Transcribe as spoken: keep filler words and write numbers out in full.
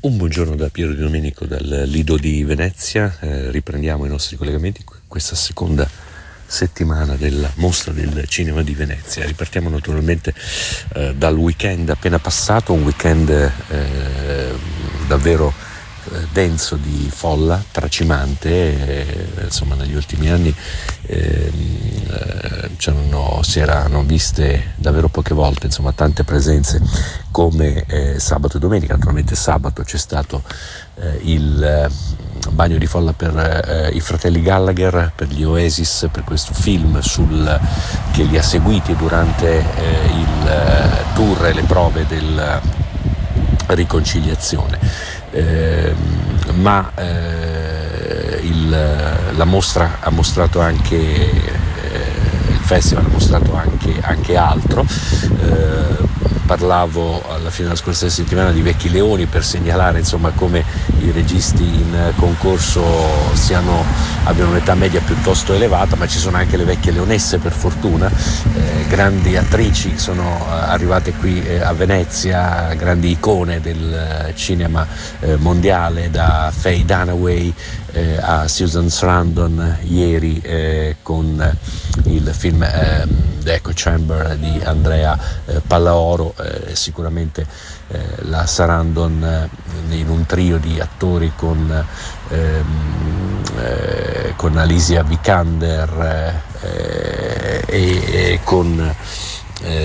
Un buongiorno da Piero Di Domenico dal Lido di Venezia. Eh, riprendiamo i nostri collegamenti questa seconda settimana della Mostra del Cinema di Venezia. Ripartiamo naturalmente eh, dal weekend appena passato, un weekend eh, davvero eh, denso di folla, tracimante. Eh, insomma, negli ultimi anni eh, eh, c'erano, si erano viste davvero poche volte, insomma, tante presenze come eh, sabato e domenica. Naturalmente sabato c'è stato eh, il eh, bagno di folla per eh, i fratelli Gallagher, per gli Oasis, per questo film sul, che li ha seguiti durante eh, il eh, tour e le prove della riconciliazione. Eh, ma eh, il, la mostra ha mostrato anche eh, il festival ha mostrato anche, anche altro. Eh, parlavo alla fine della scorsa settimana di Vecchi Leoni per segnalare, insomma, come i registi in concorso siano, abbiano un'età media piuttosto elevata, ma ci sono anche le vecchie leonesse, per fortuna, eh, grandi attrici sono arrivate qui eh, a Venezia, grandi icone del cinema eh, mondiale, da Faye Dunaway eh, a Susan Sarandon ieri eh, con il film eh, The Echo Chamber di Andrea eh, Pallaoro. Eh, sicuramente eh, la Sarandon eh, in un trio di attori con, ehm, eh, con Alicia Vikander eh, e, e con eh,